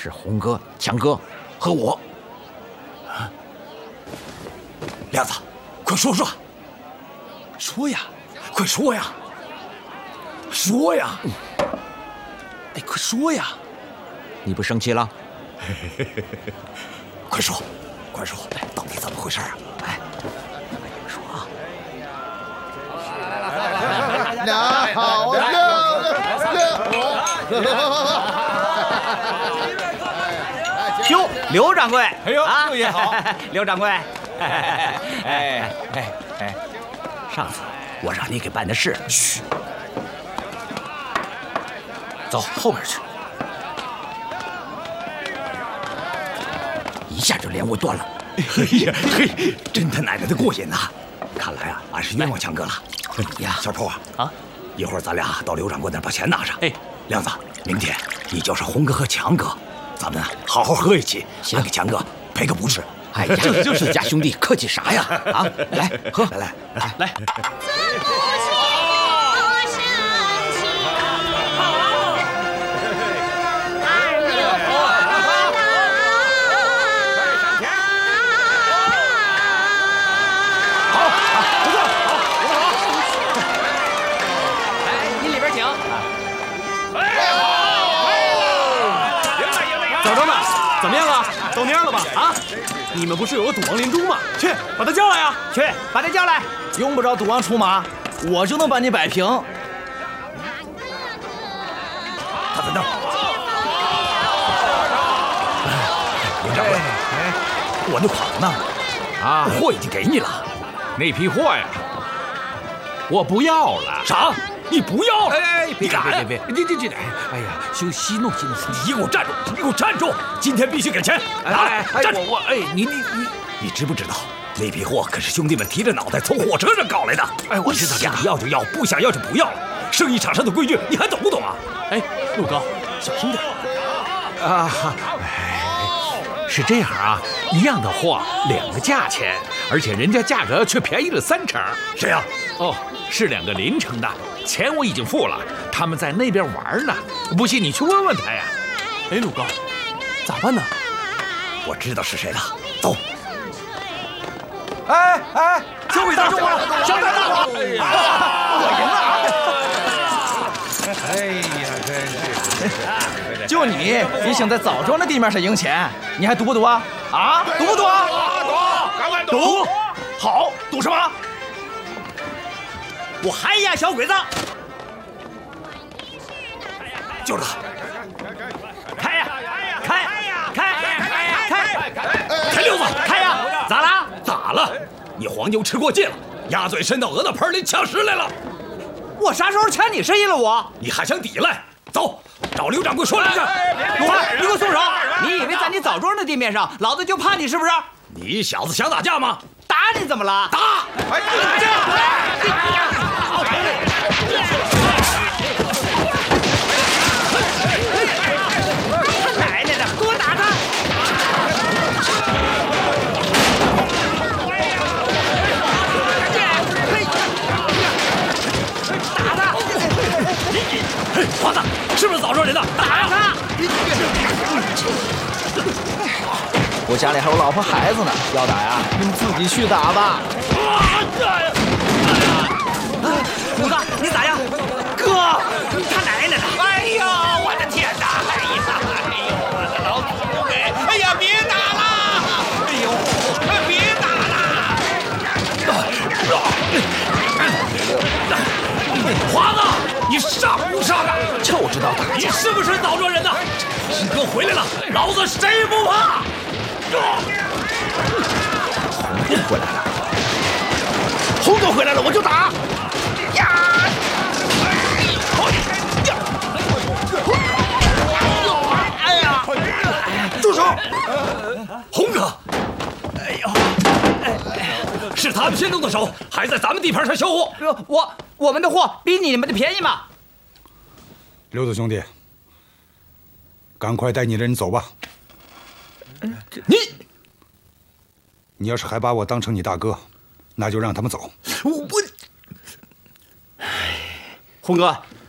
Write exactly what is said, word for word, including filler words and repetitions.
是红哥、强哥和我。 啊，亮子，快说说，说呀，快说呀，说呀！哎，快说呀！ 你不生气了？ 快说，快说，到底怎么回事啊？哎，说啊！ 俩好六六哟，刘掌柜， 哎呦，六爷好， 刘掌柜，哎哎哎，上次我让你给办的事， 嘘，走后边去。一下就连我断了，嘿呀嘿，真他奶奶的过瘾呐！看来啊，俺是冤枉强哥了。你呀，小臭啊，啊，一会儿咱俩到刘掌柜那儿把钱拿上。哎，亮子，明天你就是红哥和强哥，咱们啊好好喝一起，俺给强哥赔个不是。 哎呀，就是就是，家兄弟客气啥呀？啊，来喝， 来来来来。 怎么样啊？到蔫了吧？啊！你们不是有个赌王林珠吗？去，把他叫来呀！ 去，把他叫来。 用不着赌王出马，我就能把你摆平。 他在那儿。林掌柜，我那款呢？啊，货已经给你了。 那批货呀，我不要了。 啥？你不要了？ 哎，别别别别，这这这，哎呀，息息怒息怒！ 你给我站住！你给我站住！今天必须给钱！ 哎哎，我我哎，你你你， 你知不知道那批货可是兄弟们提着脑袋从火车上搞来的？ 哎，我知道， 想要就要，不想要就不要了。生意场上的规矩，你还懂不懂啊？ 哎，陆高，小心点啊！哎，是这样啊，一样的货，两个价钱，而且人家价格却便宜了三成。 谁呀？ 哦，是两个临城的。钱我已经付了，他们在那边玩呢。不信你去问问他呀。 哎，鲁高，咋办呢？ 我知道是谁了，走。 哎哎，小鬼子中了，小鬼子！我赢了！哎呀，真是！就你也想在枣庄的地面上赢钱，你还赌不赌啊？啊，赌不赌啊？ 赌，赶快赌！ 赌，好，赌什么？ 我还压小鬼子， 就是他！ 开呀，开，开，开， 开溜子， 开呀！咋了？ 咋了？你黄牛吃过界了，鸭嘴伸到鹅的盆里抢食来了。 我啥时候抢你生意了？我？ 你还想抵赖？走，找刘掌柜说两句。 鲁汉，你给我松手！你以为在你枣庄的地面上，老子就怕你是不是？ 你小子想打架吗？ 打你怎么了？ 打！ 哎，打架！奶奶的，给我打他！打他！ 嘿，华子，是不是枣庄人的？ 打他！ 我家里还有老婆孩子呢，要打呀，你们自己去打吧。 虎子，你咋样？哥，他奶奶的！ 哎呀，我的天哪！哎呀，哎呦，我的老祖宗！哎呀，别打了！哎呦，别打了！华子，你上不上啊？ 就知道打架！ 你是不是枣庄人呢？师哥回来了，老子谁不怕？ 红哥回来了，红哥回来了，我就打！呀！哎呀！住手！ 红哥！哎呦！是他们先动的手，还在咱们地盘上销货。 我我们的货比你们的便宜吗？ 刘子兄弟，赶快带你的人走吧。 你， 你要是还把我当成你大哥，那就让他们走。 我， 红哥，